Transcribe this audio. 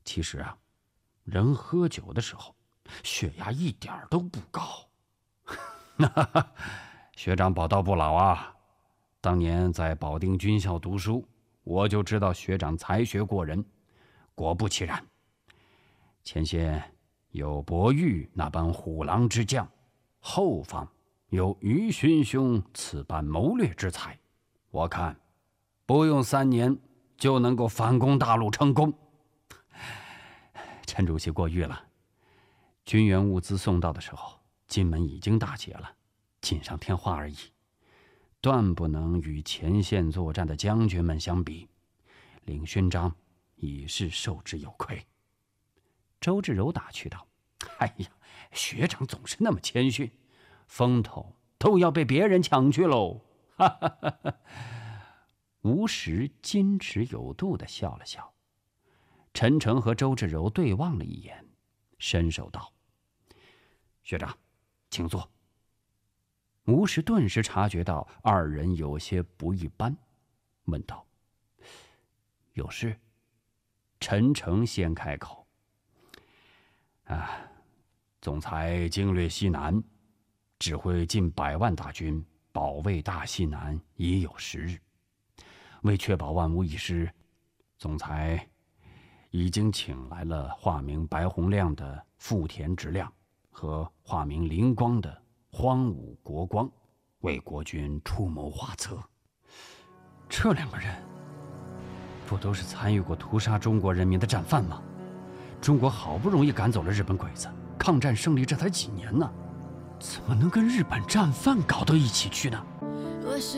其实啊，人喝酒的时候，血压一点都不高。学长宝刀不老啊！当年在保定军校读书，我就知道学长才学过人。果不其然，前线有伯玉那般虎狼之将，后方有于勋兄此般谋略之才。我看不用3年就能够反攻大陆成功。陈主席过誉了，军援物资送到的时候，金门已经大捷了，锦上添花而已，断不能与前线作战的将军们相比。领勋章已是受之有愧。周志柔打趣道：“哎呀，学长总是那么谦逊，风头都要被别人抢去喽！”吴石矜持有度地笑了笑。陈诚和周志柔对望了一眼，伸手道：“学长，请坐。”吴石顿时察觉到二人有些不一般，问道：“有事？”陈诚先开口：“总裁经略西南，指挥近100万大军保卫大西南已有10日。为确保万无一失，总裁已经请来了化名白洪亮的富田直亮和化名灵光的荒武国光，为国军出谋划策。这2个人不都是参与过屠杀中国人民的战犯吗？中国好不容易赶走了日本鬼子，抗战胜利这才几年呢，怎么能跟日本战犯搞到一起去呢？